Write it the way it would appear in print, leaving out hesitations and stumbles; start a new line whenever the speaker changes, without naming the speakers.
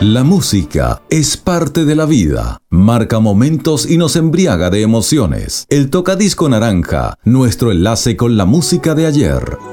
La música es parte de la vida, marca momentos y nos embriaga de emociones. El tocadisco naranja, nuestro enlace con la música de ayer.